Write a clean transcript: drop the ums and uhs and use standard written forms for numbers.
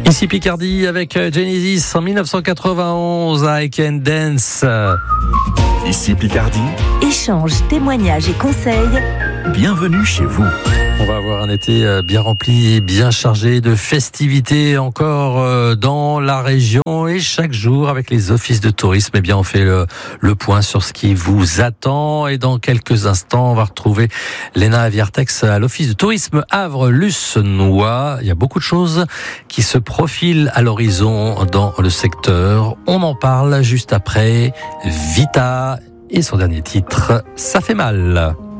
Ici Picardie avec Genesis en 1991 à I Can Dance. Ici Picardie. Échanges, témoignages et conseils. Bienvenue chez vous. On va avoir un été bien rempli et bien chargé de festivités encore dans la région et chaque jour avec les offices de tourisme, eh bien on fait le point sur ce qui vous attend et dans quelques instants on va retrouver Léna Aviartex à l'office de tourisme Havre-Luce-Noix. Il y a beaucoup de choses qui se profilent à l'horizon dans le secteur. On en parle juste après Vita et son dernier titre, Ça fait mal.